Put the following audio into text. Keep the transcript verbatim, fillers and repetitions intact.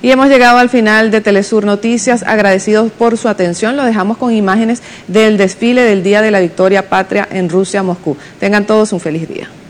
Y hemos llegado al final de Telesur Noticias, agradecidos por su atención. Lo dejamos con imágenes del desfile del Día de la Victoria Patria en Rusia, Moscú. Tengan todos un feliz día.